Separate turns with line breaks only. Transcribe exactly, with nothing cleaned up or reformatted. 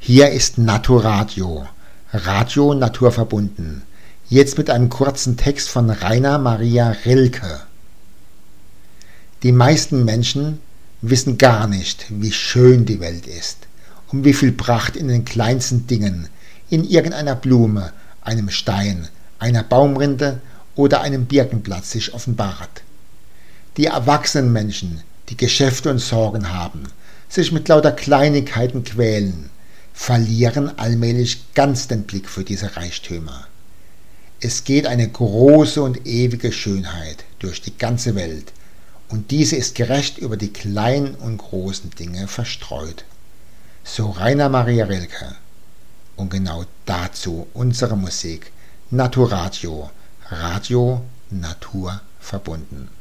Hier ist Naturadio, Radio naturverbunden. Jetzt mit einem kurzen Text von Rainer Maria Rilke. Die meisten Menschen wissen gar nicht, wie schön die Welt ist und wie viel Pracht in den kleinsten Dingen, in irgendeiner Blume, einem Stein, einer Baumrinde oder einem Birkenblatt sich offenbart. Die erwachsenen Menschen, die Geschäfte und Sorgen haben, sich mit lauter Kleinigkeiten quälen, verlieren allmählich ganz den Blick für diese Reichtümer. Es geht eine große und ewige Schönheit durch die ganze Welt, und diese ist gerecht über die kleinen und großen Dinge verstreut. So Rainer Maria Rilke. Und genau dazu unsere Musik, Naturadio, Radio Natur verbunden.